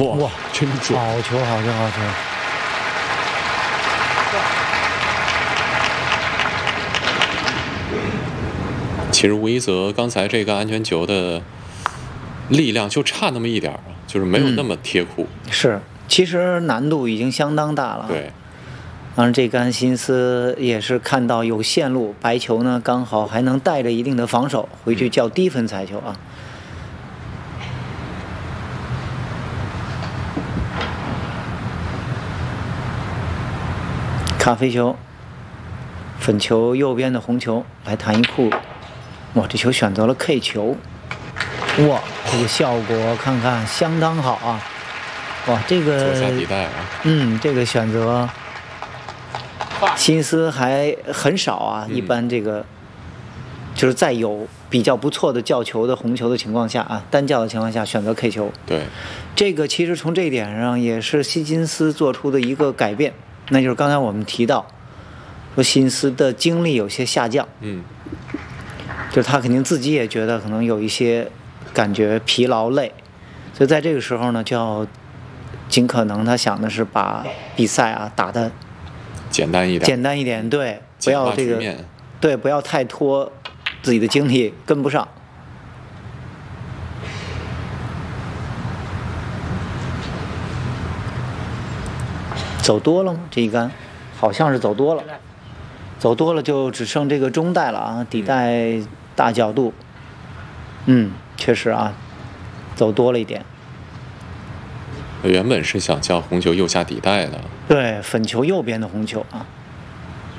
哇， 真准！ 好球，好球，好球！ 其实吴一泽刚才这个安全球的力量就差那么一点儿，就是没有那么贴库。 是，其实难度已经相当大了。 对。 当然，这杆辛斯也是看到有线路，白球呢刚好还能带着一定的防守，回去较低分彩球啊。咖啡球，粉球右边的红球来弹一库，哇，这球选择了 K 球，哇，这个效果看看相当好啊，哇，这个左下底带啊， 这个选择心思还很少啊，一般这个就是在有比较不错的叫球的红球的情况下啊，单叫的情况下选择 K 球， 对， 这个其实从这一点上也是希金斯做出的一个改变。那就是刚才我们提到，说辛斯的精力有些下降，就是他肯定自己也觉得可能有一些感觉疲劳累，所以在这个时候呢，就要尽可能他想的是把比赛啊打得简单一点， 对，不要这个，对，不要太拖自己的精力跟不上。走多了吗？这一杆好像是走多了，走多了就只剩这个中带了啊，底带大角度，确实啊，走多了一点。 原本是想叫红球右下底带的， 对，粉球右边的红球啊。